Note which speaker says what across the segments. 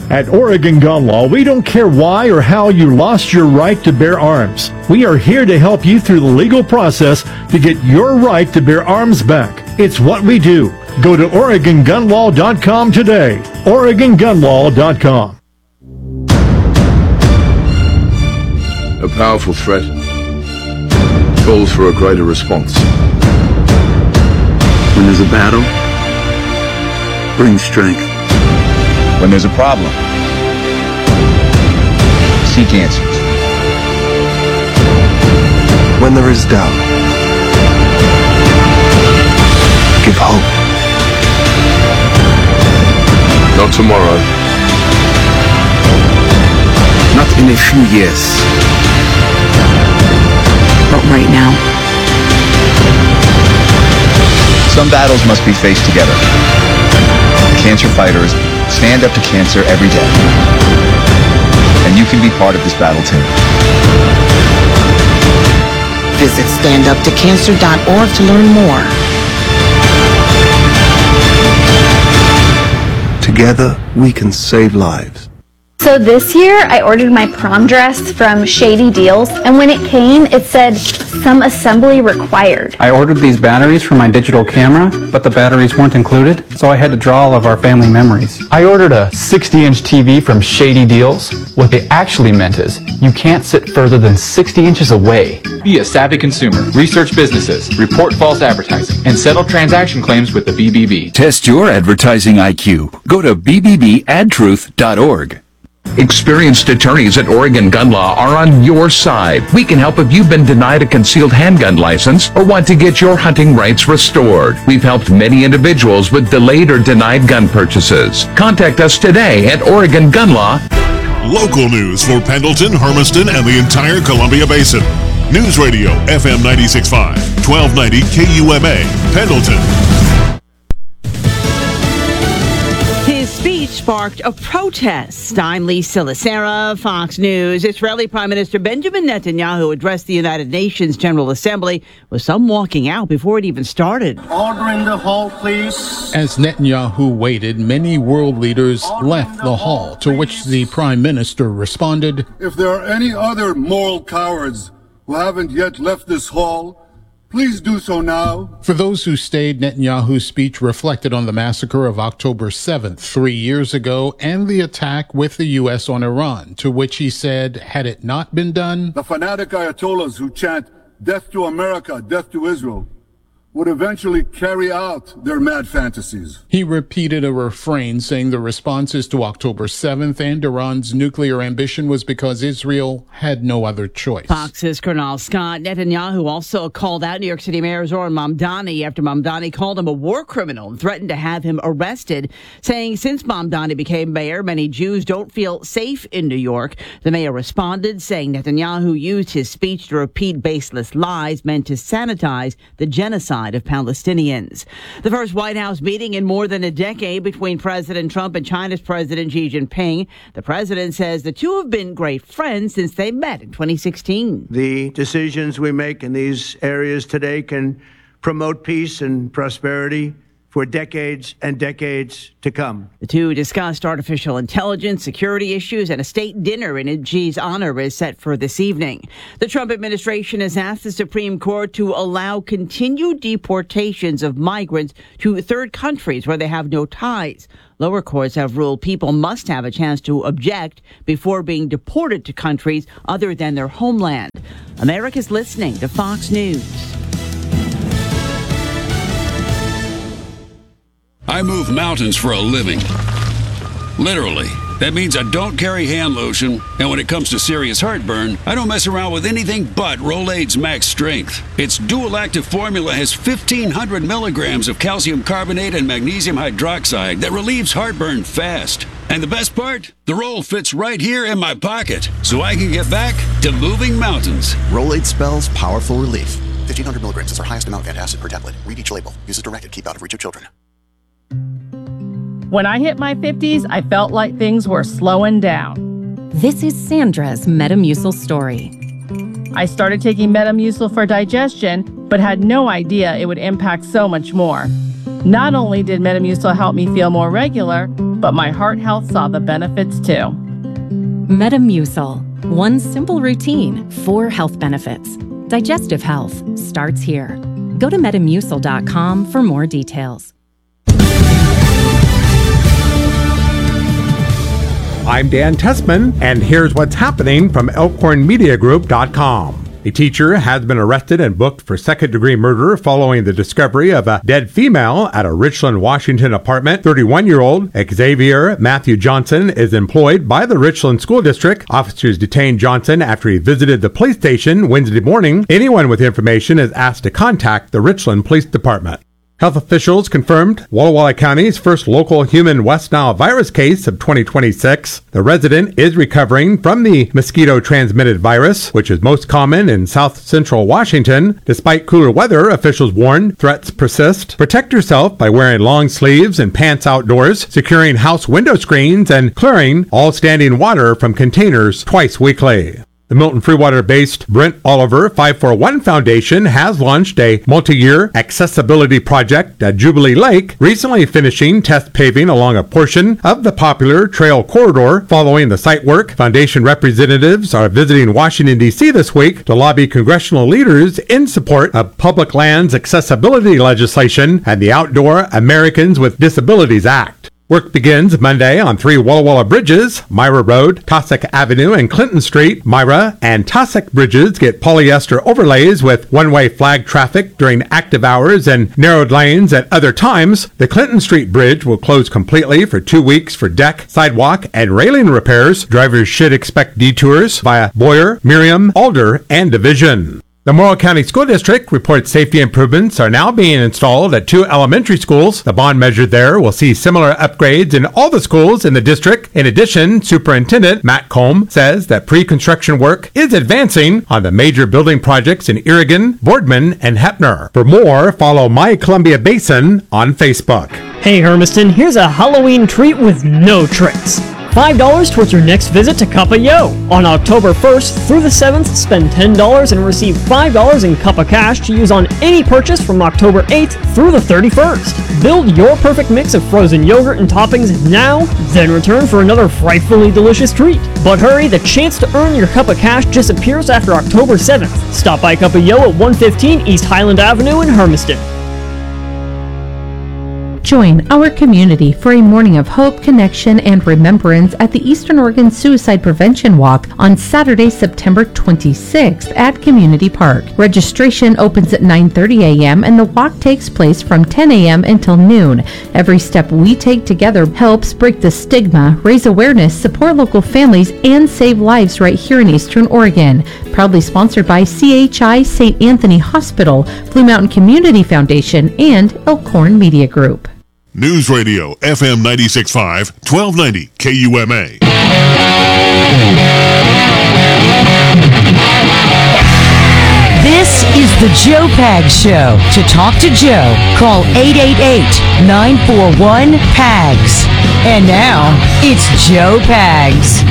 Speaker 1: At Oregon Gun Law, we don't care why or how you lost your right to bear arms. We are here to help you through the legal process to get your right to bear arms back. It's what we do. Go to OregonGunLaw.com today. OregonGunLaw.com.
Speaker 2: A powerful threat calls for a greater response.
Speaker 3: When there's a battle, bring strength.
Speaker 4: When there's a problem, seek answers.
Speaker 3: When there is doubt, give hope.
Speaker 2: Not tomorrow.
Speaker 3: Not in a few years.
Speaker 5: But right now.
Speaker 4: Some battles must be faced together. Cancer fighters stand up to cancer every day. And you can be part of this battle too.
Speaker 5: Visit standuptocancer.org to learn more.
Speaker 3: Together, we can save lives.
Speaker 6: So this year, I ordered my prom dress from Shady Deals, and when it came, it said, some assembly required.
Speaker 7: I ordered these batteries for my digital camera, but the batteries weren't included, so I had to draw all of our family memories.
Speaker 8: I ordered a 60-inch TV from Shady Deals. What they actually meant is, you can't sit further than 60 inches away.
Speaker 9: Be a savvy consumer. Research businesses. Report false advertising. And settle transaction claims with the BBB.
Speaker 10: Test your advertising IQ. Go to bbbadtruth.org.
Speaker 11: Experienced attorneys at Oregon Gun Law are on your side. We can help if you've been denied a concealed handgun license or want to get your hunting rights restored. We've helped many individuals with delayed or denied gun purchases. Contact us today at Oregon Gun Law.
Speaker 12: Local news for Pendleton, Hermiston, and the entire Columbia Basin. News Radio, FM 96.5, 1290 KUMA, Pendleton.
Speaker 13: His speech sparked a protest. I'm Lee Silasera, Fox News. Israeli Prime Minister Benjamin Netanyahu addressed the United Nations General Assembly with some walking out before it even started.
Speaker 14: Order in the hall, please.
Speaker 15: As Netanyahu waited, many world leaders left the hall, to which the Prime Minister responded,
Speaker 14: If there are any other moral cowards who haven't yet left this hall, please do so now.
Speaker 15: For those who stayed, Netanyahu's speech reflected on the massacre of October 7th, 3 years ago, and the attack with the U.S. on Iran, to which he said, had it not been done,
Speaker 14: the fanatic Ayatollahs who chant, death to America, death to Israel, would eventually carry out their mad fantasies.
Speaker 15: He repeated a refrain saying the responses to October 7th and Iran's nuclear ambition was because Israel had no other choice.
Speaker 13: Fox's Colonel Scott. Netanyahu also called out New York City Mayor Zohran Mamdani after Mamdani called him a war criminal and threatened to have him arrested, saying since Mamdani became mayor, many Jews don't feel safe in New York. The mayor responded, saying Netanyahu used his speech to repeat baseless lies meant to sanitize the genocide of Palestinians. The first White House meeting in more than a decade between President Trump and China's President Xi Jinping. The president says the two have been great friends since they met in 2016.
Speaker 16: The decisions we make in these areas today can promote peace and prosperity for decades and decades to come.
Speaker 13: The two discussed artificial intelligence, security issues, and a state dinner in Xi's honor is set for this evening. The Trump administration has asked the Supreme Court to allow continued deportations of migrants to third countries where they have no ties. Lower courts have ruled people must have a chance to object before being deported to countries other than their homeland. America's listening to Fox News.
Speaker 17: I move mountains for a living. Literally. That means I don't carry hand lotion, and when it comes to serious heartburn, I don't mess around with anything but Rolaids Max Strength. Its dual active formula has 1,500 milligrams of calcium carbonate and magnesium hydroxide that relieves heartburn fast. And the best part? The roll fits right here in my pocket, so I can get back to moving mountains.
Speaker 18: Rolaids spells powerful relief. 1,500 milligrams is our highest amount of antacid per tablet. Read each label. Use as directed. Keep out of reach of children.
Speaker 19: When I hit my 50s, I felt like things were slowing down.
Speaker 20: This is Sandra's Metamucil story.
Speaker 19: I started taking Metamucil for digestion, but had no idea it would impact so much more. Not only did Metamucil help me feel more regular, but my heart health saw the benefits too.
Speaker 20: Metamucil. One simple routine, 4 health benefits. Digestive health starts here. Go to Metamucil.com for more details.
Speaker 21: I'm Dan Tessman, and here's what's happening from ElkhornMediaGroup.com. A teacher has been arrested and booked for second-degree murder following the discovery of a dead female at a Richland, Washington apartment. 31-year-old Xavier Matthew Johnson is employed by the Richland School District. Officers detained Johnson after he visited the police station Wednesday morning. Anyone with information is asked to contact the Richland Police Department. Health officials confirmed Walla Walla County's first local human West Nile virus case of 2026. The resident is recovering from the mosquito-transmitted virus, which is most common in south central Washington. Despite cooler weather, officials warn threats persist. Protect yourself by wearing long sleeves and pants outdoors, securing house window screens, and clearing all standing water from containers twice weekly. The Milton Freewater-based Brent Oliver 541 Foundation has launched a multi-year accessibility project at Jubilee Lake, recently finishing test paving along a portion of the popular trail corridor. Following the site work, foundation representatives are visiting Washington, D.C. this week to lobby congressional leaders in support of public lands accessibility legislation and the Outdoor Americans with Disabilities Act. Work begins Monday on 3 Walla Walla bridges, Myra Road, Cossack Avenue, and Clinton Street. Myra and Cossack bridges get polyester overlays with one-way flag traffic during active hours and narrowed lanes at other times. The Clinton Street Bridge will close completely for 2 weeks for deck, sidewalk, and railing repairs. Drivers should expect detours via Boyer, Miriam, Alder, and Division. The Morrow County School District reports safety improvements are now being installed at 2 elementary schools. The bond measure there will see similar upgrades in all the schools in the district. In addition, Superintendent Matt Combe says that pre-construction work is advancing on the major building projects in Irrigan, Boardman, and Heppner. For more, follow My Columbia Basin on Facebook.
Speaker 22: Hey Hermiston, here's a Halloween treat with no tricks. $5 towards your next visit to Cup of Yo. On October 1st through the 7th, spend $10 and receive $5 in Cup of Cash to use on any purchase from October 8th through the 31st. Build your perfect mix of frozen yogurt and toppings now, then return for another frightfully delicious treat. But hurry, the chance to earn your Cup of Cash disappears after October 7th. Stop by Cup of Yo at 115 East Highland Avenue in Hermiston.
Speaker 23: Join our community for a morning of hope, connection, and remembrance at the Eastern Oregon Suicide Prevention Walk on Saturday, September 26th at Community Park. Registration opens at 9:30 a.m. and the walk takes place from 10 a.m. until noon. Every step we take together helps break the stigma, raise awareness, support local families, and save lives right here in Eastern Oregon. Proudly sponsored by CHI St. Anthony Hospital, Blue Mountain Community Foundation, and Elkhorn Media Group.
Speaker 12: News Radio, FM 96.5, 1290 KUMA.
Speaker 24: This is the Joe Pags Show. To talk to Joe, call 888-941-PAGS. And now, it's Joe Pags.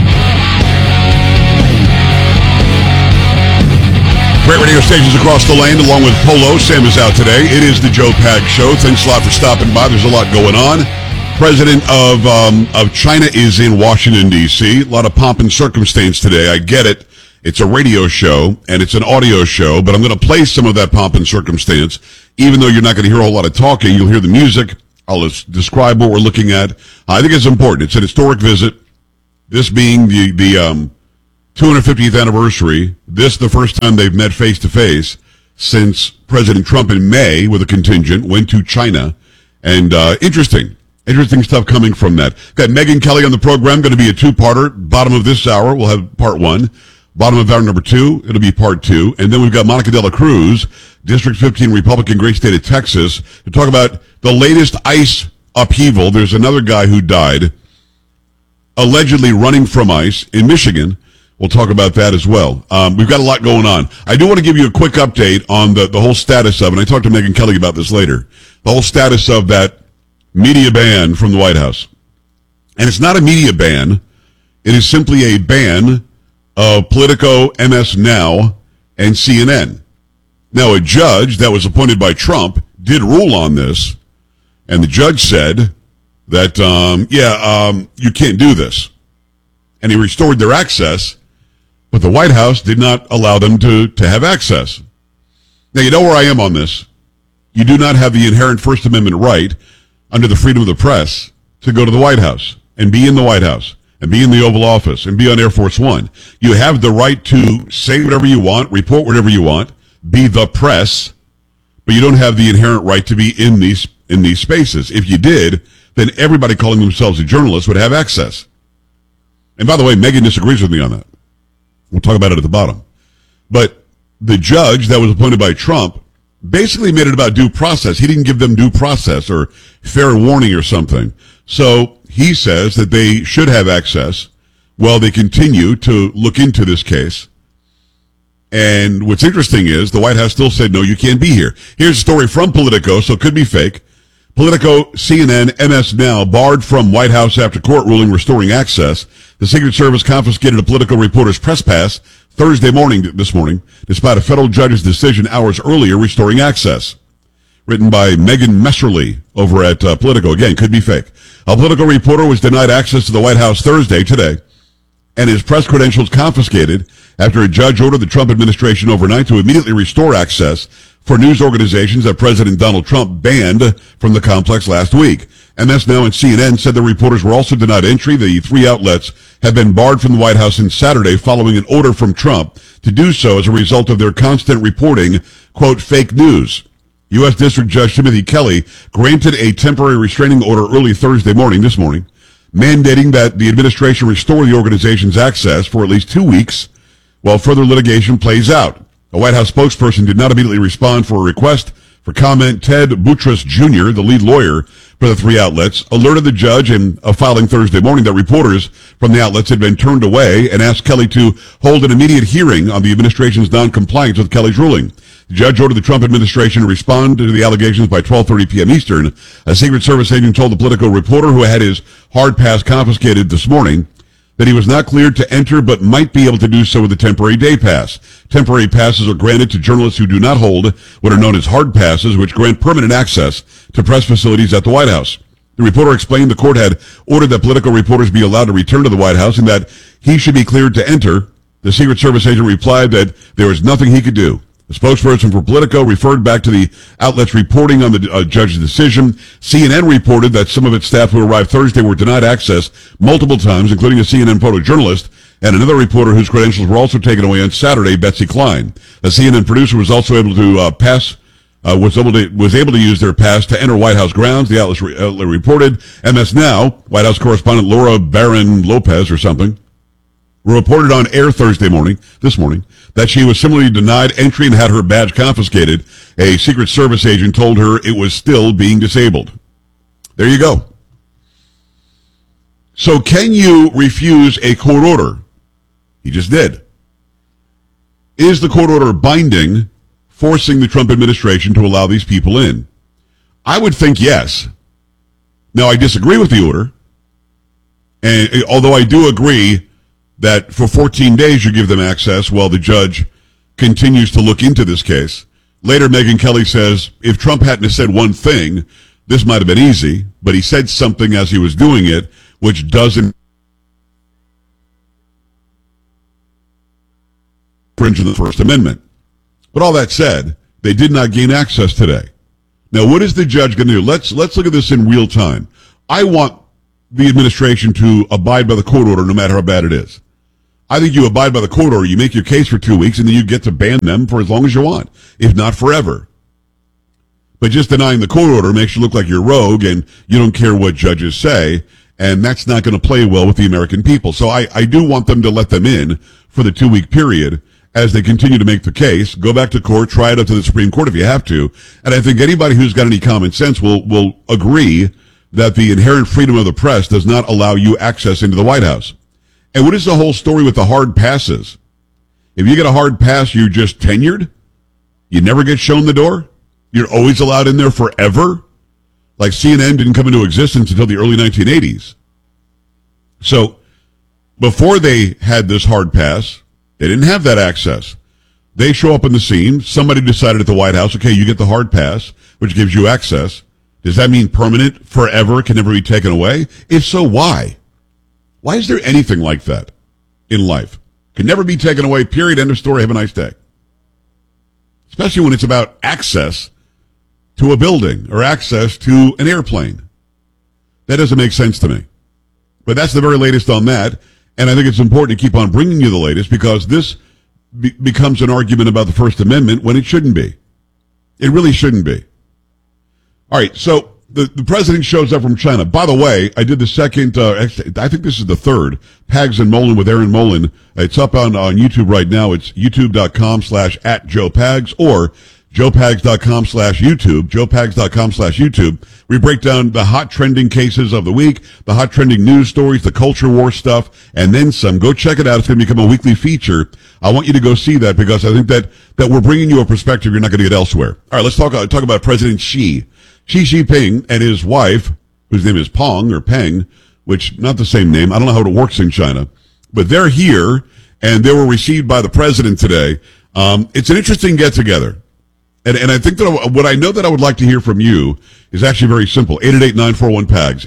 Speaker 25: Great radio stations across the land, along with Polo. Sam is out today. It is the Joe Pags Show. Thanks a lot for stopping by. There's a lot going on. President of China is in Washington, D.C. A lot of pomp and circumstance today. I get it. It's a radio show, and it's an audio show, but I'm going to play some of that pomp and circumstance. Even though you're not going to hear a whole lot of talking, you'll hear the music. I'll describe what we're looking at. I think it's important. It's an historic visit. This being the 250th anniversary. This the first time they've met face-to-face since President Trump in May with a contingent went to China. And interesting stuff coming from that. Got Megyn Kelly on the program, going to be a two-parter. Bottom of this hour, we'll have part one. Bottom of hour number 2, it'll be part 2. And then we've got Monica De La Cruz, District 15 Republican, great state of Texas, to talk about the latest ICE upheaval. There's another guy who died, allegedly running from ICE in Michigan. We'll talk about that as well. We've got a lot going on. I do want to give you a quick update on the whole status of, and I talked to Megyn Kelly about this later, the whole status of that media ban from the White House. And it's not a media ban. It is simply a ban of Politico, MS Now, and CNN. Now, a judge that was appointed by Trump did rule on this, And the judge said that, you can't do this. And he restored their access, but the White House did not allow them to have access. Now, you know where I am on this. You do not have the inherent First Amendment right under the freedom of the press to go to the White House and be in the White House and be in the Oval Office and be on Air Force One. You have the right to say whatever you want, report whatever you want, be the press, but you don't have the inherent right to be in these spaces. If you did, then everybody calling themselves a journalist would have access. And by the way, Megan disagrees with me on that. We'll talk about it at the bottom. But the judge that was appointed by Trump basically made it about due process. He didn't give them due process or fair warning or something. So he says that they should have access while they continue to look into this case. And what's interesting is the White House still said, no, you can't be here. Here's a story from Politico, so it could be fake. Politico, CNN, MS Now barred from White House after court ruling restoring access. The Secret Service confiscated a Politico reporter's press pass this morning, despite a federal judge's decision hours earlier restoring access. Written by Megan Messerly over at Politico. Again, could be fake. A Politico reporter was denied access to the White House today, and his press credentials confiscated after a judge ordered the Trump administration overnight to immediately restore access for news organizations that President Donald Trump banned from the complex last week. MS Now and CNN said the reporters were also denied entry. The three outlets have been barred from the White House since Saturday following an order from Trump to do so as a result of their constant reporting, quote, fake news. U.S. District Judge Timothy Kelly granted a temporary restraining order early this morning, mandating that the administration restore the organization's access for at least 2 weeks while further litigation plays out. A White House spokesperson did not immediately respond for a request for comment. Ted Boutrous Jr., the lead lawyer for the three outlets, alerted the judge in a filing Thursday morning that reporters from the outlets had been turned away and asked Kelly to hold an immediate hearing on the administration's noncompliance with Kelly's ruling. The judge ordered the Trump administration to respond to the allegations by 12:30 p.m. Eastern. A Secret Service agent told the Politico reporter who had his hard pass confiscated this morning that he was not cleared to enter but might be able to do so with a temporary day pass. Temporary passes are granted to journalists who do not hold what are known as hard passes, which grant permanent access to press facilities at the White House. The reporter explained the court had ordered that Politico reporters be allowed to return to the White House and that he should be cleared to enter. The Secret Service agent replied that there was nothing he could do. The spokesperson for Politico referred back to the outlet's reporting on the judge's decision. CNN reported that some of its staff who arrived Thursday were denied access multiple times, including a CNN photojournalist and another reporter whose credentials were also taken away on Saturday, Betsy Klein. A CNN producer was also able to was able to use their pass to enter White House grounds. The outlet reported. MS Now, White House correspondent Laura Barron Lopez or something, reported on air this morning, that she was similarly denied entry and had her badge confiscated. A Secret Service agent told her it was still being disabled. There you go. So can you refuse a court order? He just did. Is the court order binding, forcing the Trump administration to allow these people in? I would think yes. Now, I disagree with the order, and although I do agree that for 14 days you give them access while the judge continues to look into this case. Later, Megyn Kelly says, if Trump hadn't said one thing, this might have been easy, but he said something as he was doing it, which doesn't infringe on the First Amendment. But all that said, they did not gain access today. Now, what is the judge going to do? Let's look at this in real time. I want the administration to abide by the court order no matter how bad it is. I think you abide by the court order, you make your case for 2 weeks, and then you get to ban them for as long as you want, if not forever. But just denying the court order makes you look like you're rogue and you don't care what judges say, and that's not going to play well with the American people. So I do want them to let them in for the 2-week period as they continue to make the case. Go back to court, try it up to the Supreme Court if you have to. And I think anybody who's got any common sense will agree that the inherent freedom of the press does not allow you access into the White House. And what is the whole story with the hard passes? If you get a hard pass, you're just tenured? You never get shown the door? You're always allowed in there forever? Like CNN didn't come into existence until the early 1980s. So before they had this hard pass, they didn't have that access. They show up on the scene. Somebody decided at the White House, okay, you get the hard pass, which gives you access Does that mean permanent, forever, can never be taken away? If so, why? Why is there anything like that in life? Can never be taken away, period, end of story, have a nice day. Especially when it's about access to a building or access to an airplane. That doesn't make sense to me. But that's the very latest on that, and I think it's important to keep on bringing you the latest because this becomes an argument about the First Amendment when it shouldn't be. It really shouldn't be. All right, so the president shows up from China. By the way, I did the second, I think this is the third, Pags and Molin with Aaron Molin. It's up on YouTube right now. It's youtube.com/@JoePags or joepags.com/YouTube, joepags.com/YouTube. We break down the hot trending cases of the week, the hot trending news stories, the culture war stuff, and then some. Go check it out. It's going to become a weekly feature. I want you to go see that because I think that we're bringing you a perspective you're not going to get elsewhere. All right, let's talk about President Xi Jinping and his wife, whose name is Peng or Peng, which not the same name. I don't know how it works in China, but they're here and they were received by the president today. It's an interesting get together. And I think that what I know that I would like to hear from you is actually very simple. 888-941-PAGS,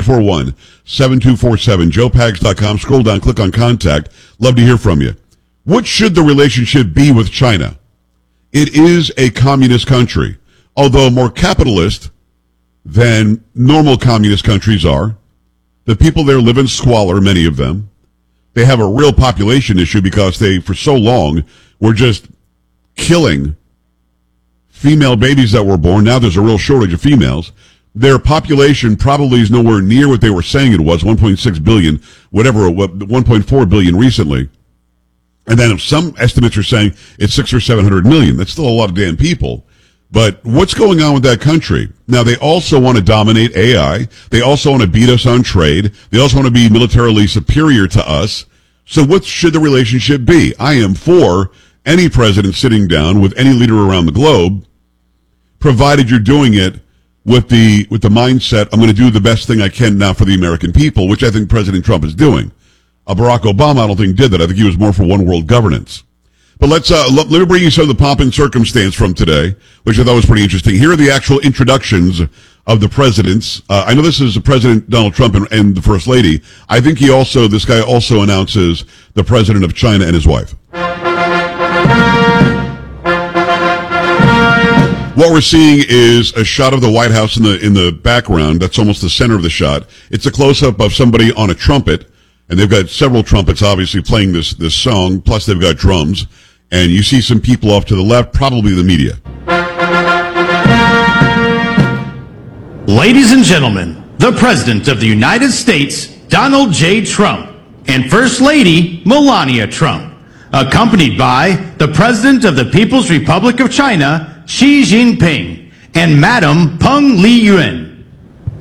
Speaker 25: 888-941-7247, joepags.com. Scroll down, click on contact. Love to hear from you. What should the relationship be with China? It is a communist country, although more capitalist than normal communist countries are. The people there live in squalor, many of them. They have a real population issue because they, for so long, were just killing female babies that were born. Now there's a real shortage of females. Their population probably is nowhere near what they were saying it was, 1.6 billion, whatever, 1.4 billion recently. And then some estimates are saying it's 600 or 700 million. That's still a lot of damn people. But what's going on with that country? Now, they also want to dominate AI. They also want to beat us on trade. They also want to be militarily superior to us. So what should the relationship be? I am for any president sitting down with any leader around the globe, provided you're doing it with the mindset, I'm going to do the best thing I can now for the American people, which I think President Trump is doing. Barack Obama, I don't think, did that. I think he was more for one world governance. But let me bring you some of the pomp and circumstance from today, which I thought was pretty interesting. Here are the actual introductions of the presidents. I know this is President Donald Trump and the First Lady. I think this guy also announces the president of China and his wife. What we're seeing is a shot of the White House in the background. That's almost the center of the shot. It's a close-up of somebody on a trumpet, and they've got several trumpets, obviously, playing this song, plus they've got drums. And you see some people off to the left, probably the media.
Speaker 1: Ladies and gentlemen, the President of the United States, Donald J. Trump, and First Lady, Melania Trump, accompanied by the President of the People's Republic of China, Xi Jinping, and Madam Peng Liyuan.